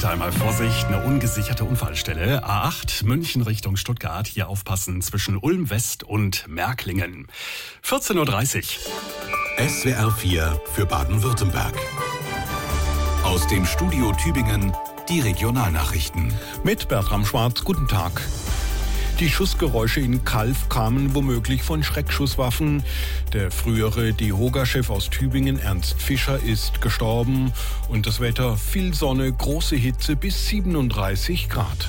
bitte einmal Vorsicht, eine ungesicherte Unfallstelle. A8 München Richtung Stuttgart. Hier aufpassen zwischen Ulm West und Märklingen. 14.30 Uhr. SWR 4 für Baden-Württemberg. Aus dem Studio Tübingen die Regionalnachrichten. Mit Bertram Schwarz, guten Tag. Die Schussgeräusche in Calw kamen womöglich von Schreckschusswaffen. Der frühere DEHOGA-Chef aus Tübingen, Ernst Fischer, ist gestorben. Und das Wetter, viel Sonne, große Hitze bis 37 Grad.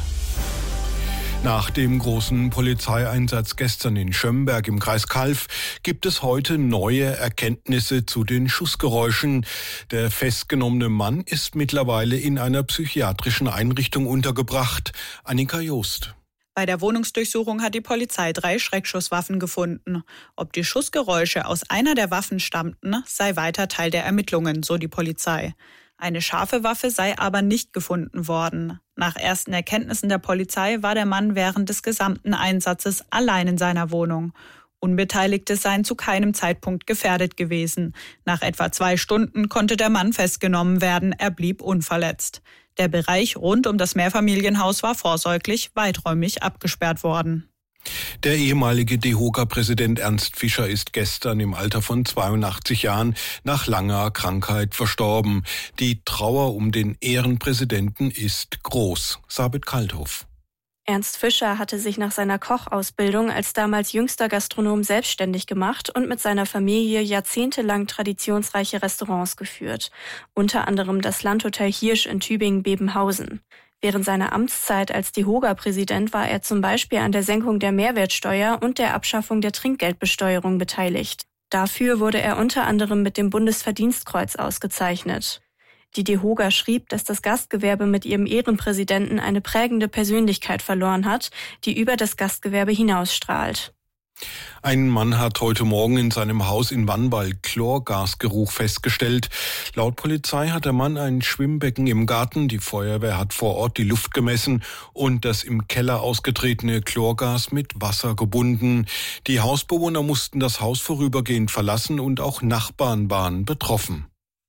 Nach dem großen Polizeieinsatz gestern in Schömberg im Kreis Calw gibt es heute neue Erkenntnisse zu den Schussgeräuschen. Der festgenommene Mann ist mittlerweile in einer psychiatrischen Einrichtung untergebracht. Annika Joost. Bei der Wohnungsdurchsuchung hat die Polizei 3 Schreckschusswaffen gefunden. Ob die Schussgeräusche aus einer der Waffen stammten, sei weiter Teil der Ermittlungen, so die Polizei. Eine scharfe Waffe sei aber nicht gefunden worden. Nach ersten Erkenntnissen der Polizei war der Mann während des gesamten Einsatzes allein in seiner Wohnung. Unbeteiligte seien zu keinem Zeitpunkt gefährdet gewesen. Nach etwa 2 Stunden konnte der Mann festgenommen werden, er blieb unverletzt. Der Bereich rund um das Mehrfamilienhaus war vorsorglich weiträumig abgesperrt worden. Der ehemalige DEHOGA-Präsident Ernst Fischer ist gestern im Alter von 82 Jahren nach langer Krankheit verstorben. Die Trauer um den Ehrenpräsidenten ist groß. Sabit Kalthoff. Ernst Fischer hatte sich nach seiner Kochausbildung als damals jüngster Gastronom selbstständig gemacht und mit seiner Familie jahrzehntelang traditionsreiche Restaurants geführt. Unter anderem das Landhotel Hirsch in Tübingen-Bebenhausen. Während seiner Amtszeit als DEHOGA-Präsident war er zum Beispiel an der Senkung der Mehrwertsteuer und der Abschaffung der Trinkgeldbesteuerung beteiligt. Dafür wurde er unter anderem mit dem Bundesverdienstkreuz ausgezeichnet. Die DEHOGA schrieb, dass das Gastgewerbe mit ihrem Ehrenpräsidenten eine prägende Persönlichkeit verloren hat, die über das Gastgewerbe hinausstrahlt. Ein Mann hat heute Morgen in seinem Haus in Wannwald Chlorgasgeruch festgestellt. Laut Polizei hat der Mann ein Schwimmbecken im Garten. Die Feuerwehr hat vor Ort die Luft gemessen und das im Keller ausgetretene Chlorgas mit Wasser gebunden. Die Hausbewohner mussten das Haus vorübergehend verlassen und auch Nachbarn waren betroffen.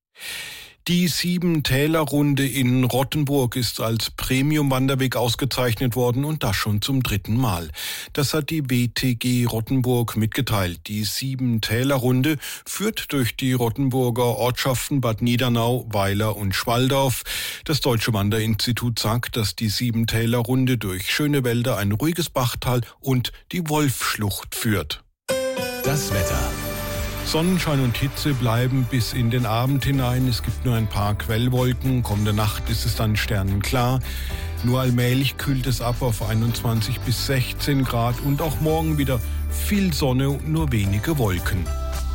Die 7-Täler-Runde in Rottenburg ist als Premium-Wanderweg ausgezeichnet worden und das schon zum 3. Mal. Das hat die WTG Rottenburg mitgeteilt. Die 7-Täler-Runde führt durch die Rottenburger Ortschaften Bad Niedernau, Weiler und Schwalldorf. Das Deutsche Wanderinstitut sagt, dass die 7-Täler-Runde durch schöne Wälder, ein ruhiges Bachtal und die Wolfschlucht führt. Das Wetter. Sonnenschein und Hitze bleiben bis in den Abend hinein. Es gibt nur ein paar Quellwolken. Kommende Nacht ist es dann sternenklar. Nur allmählich kühlt es ab auf 21 bis 16 Grad. Und auch morgen wieder viel Sonne und nur wenige Wolken.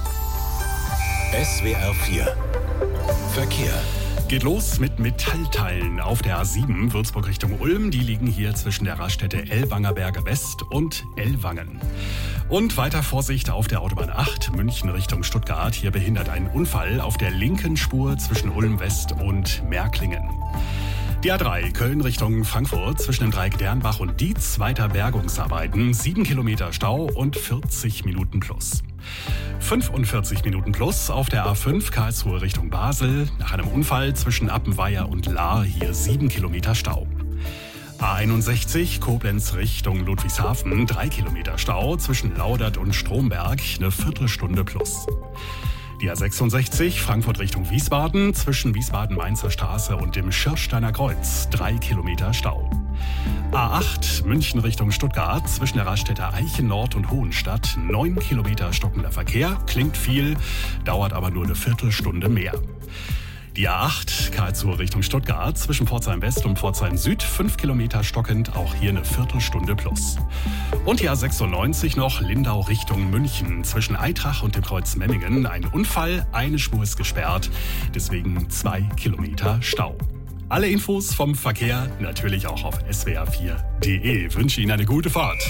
SWR 4 Verkehr. Geht los mit Metallteilen auf der A7 Würzburg Richtung Ulm. Die liegen hier zwischen der Raststätte Ellwanger Berge West und Ellwangen. Und weiter Vorsicht auf der Autobahn 8 München Richtung Stuttgart. Hier behindert ein Unfall auf der linken Spur zwischen Ulm West und Märklingen. Die A3 Köln Richtung Frankfurt zwischen dem Dreieck Dernbach und Dietz. Weiter Bergungsarbeiten. 7 Kilometer Stau und 40 Minuten plus. 45 Minuten plus auf der A5 Karlsruhe Richtung Basel. Nach einem Unfall zwischen Appenweier und Lahr hier 7 Kilometer Stau. A61 Koblenz Richtung Ludwigshafen. 3 Kilometer Stau zwischen Laudert und Stromberg. Eine Viertelstunde plus. Die A66 Frankfurt Richtung Wiesbaden zwischen Wiesbaden-Mainzer Straße und dem Schirrsteiner Kreuz. 3 Kilometer Stau. A8 München Richtung Stuttgart zwischen der Raststätte Eichen Nord und Hohenstadt. 9 Kilometer stockender Verkehr. Klingt viel, dauert aber nur eine Viertelstunde mehr. Die A8 Karlsruhe Richtung Stuttgart zwischen Pforzheim West und Pforzheim Süd. 5 Kilometer stockend, auch hier eine Viertelstunde plus. Und die A96 noch Lindau Richtung München zwischen Eitrach und dem Kreuz Memmingen. Ein Unfall, eine Spur ist gesperrt, deswegen 2 Kilometer Stau. Alle Infos vom Verkehr natürlich auch auf swr4.de. Wünsche Ihnen eine gute Fahrt.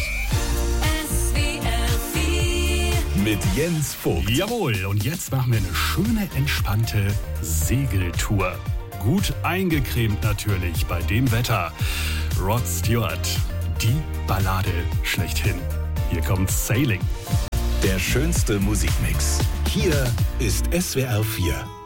Mit Jens Vogt. Jawohl, und jetzt machen wir eine schöne, entspannte Segeltour. Gut eingecremt natürlich bei dem Wetter. Rod Stewart, die Ballade schlechthin. Hier kommt Sailing. Der schönste Musikmix. Hier ist SWR 4.